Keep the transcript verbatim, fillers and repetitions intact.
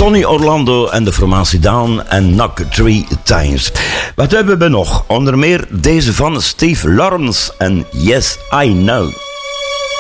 Tony Orlando en de formatie Down and Knock Three Times. Wat hebben we nog? Onder meer deze van Steve Lawrence en Yes, I Know.